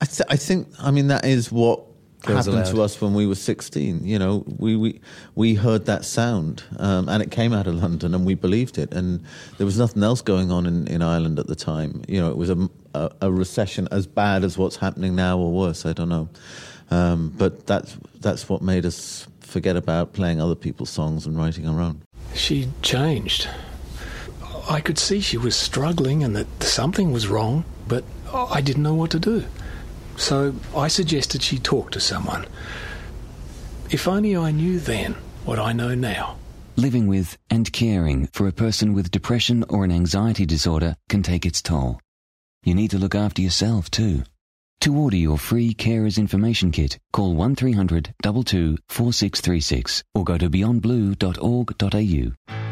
I think, that is what Girls happened Aloud. to us when we were 16. We heard that sound, and it came out of London, and we believed it. And there was nothing else going on in Ireland at the time. It was a recession as bad as what's happening now, or worse. I don't know. But that's what made us forget about playing other people's songs and writing our own. She changed. I could see she was struggling and that something was wrong, but I didn't know what to do. So I suggested she talk to someone. If only I knew then what I know now. Living with and caring for a person with depression or an anxiety disorder can take its toll. You need to look after yourself too. To order your free Carers Information Kit, call 1300 22 4636 or go to beyondblue.org.au.